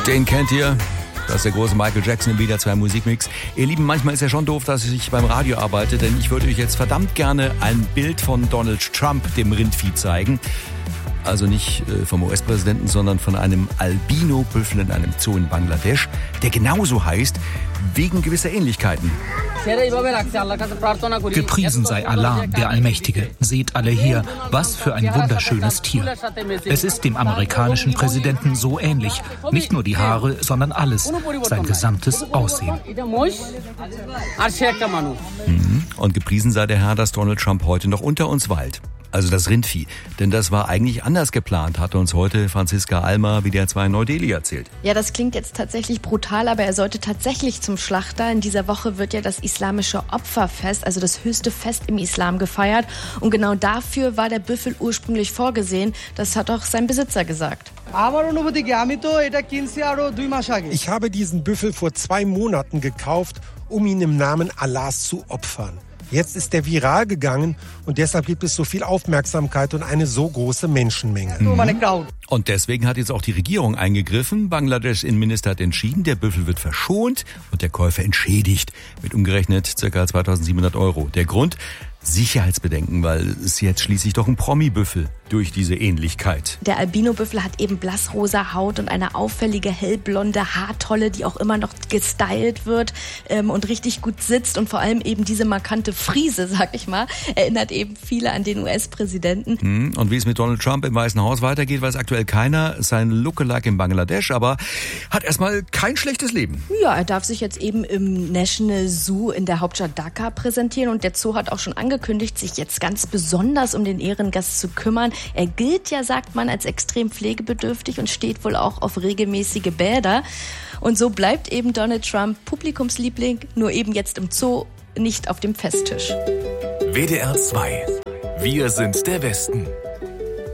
Den kennt ihr. Das ist der große Michael Jackson im WDR 2 Musikmix. Ihr Lieben, manchmal ist ja schon doof, dass ich beim Radio arbeite, denn ich würde euch jetzt verdammt gerne ein Bild von Donald Trump, dem Rindvieh, zeigen. Also nicht vom US-Präsidenten, sondern von einem Albino-Büffel in einem Zoo in Bangladesch, der genauso heißt, wegen gewisser Ähnlichkeiten. Gepriesen sei Allah, der Allmächtige. Seht alle hier, was für ein wunderschönes Tier. Es ist dem amerikanischen Präsidenten so ähnlich. Nicht nur die Haare, sondern alles. Sein gesamtes Aussehen. Und gepriesen sei der Herr, dass Donald Trump heute noch unter uns weilt. Also das Rindvieh. Denn das war eigentlich anders geplant, hat uns heute Franziska Almer, WDR 2 Neu-Delhi, erzählt. Ja, das klingt jetzt tatsächlich brutal, aber er sollte tatsächlich zum Schlachter. In dieser Woche wird ja das islamische Opferfest, also das höchste Fest im Islam, gefeiert. Und genau dafür war der Büffel ursprünglich vorgesehen. Das hat auch sein Besitzer gesagt. Ich habe diesen Büffel vor 2 Monaten gekauft, um ihn im Namen Allahs zu opfern. Jetzt ist er viral gegangen und deshalb gibt es so viel Aufmerksamkeit und eine so große Menschenmenge. Und deswegen hat jetzt auch die Regierung eingegriffen. Bangladeschs Innenminister hat entschieden, der Büffel wird verschont und der Käufer entschädigt mit umgerechnet ca. 2.700 €. Der Grund? Sicherheitsbedenken, weil es jetzt schließlich doch ein Promi-Büffel durch diese Ähnlichkeit. Der Albino-Büffel hat eben blassrosa Haut und eine auffällige hellblonde Haartolle, die auch immer noch gestylt wird und richtig gut sitzt. Und vor allem eben diese markante Frise, sag ich mal, erinnert eben viele an den US-Präsidenten. Und wie es mit Donald Trump im Weißen Haus weitergeht, weiß aktuell keiner. Sein Lookalike in Bangladesch, aber hat erstmal kein schlechtes Leben. Ja, er darf sich jetzt eben im National Zoo in der Hauptstadt Dhaka präsentieren. Und der Zoo hat auch schon angekündigt, sich jetzt ganz besonders um den Ehrengast zu kümmern. Er gilt ja, sagt man, als extrem pflegebedürftig und steht wohl auch auf regelmäßige Bäder. Und so bleibt eben Donald Trump Publikumsliebling, nur eben jetzt im Zoo, nicht auf dem Fesstisch. WDR 2. Wir sind der Westen.